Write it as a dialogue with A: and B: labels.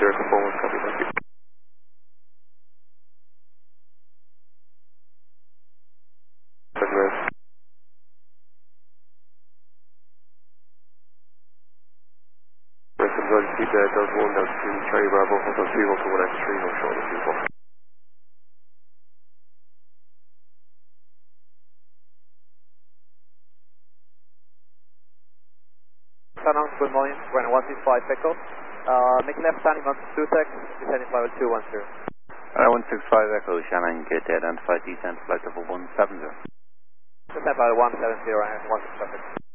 A: conform, copy, thank you. Western Road, speed does 1, does 2, Cherry Bravo, Hotel 3, Hotel 1X3, no short of 2, 4.
B: Shannon, good morning, Grand 165 Echo. Make left turning on 2 descending level 210.
C: 165 Echo, Shannon, get identified descent flight level 170.
B: Descent level 170 and 165.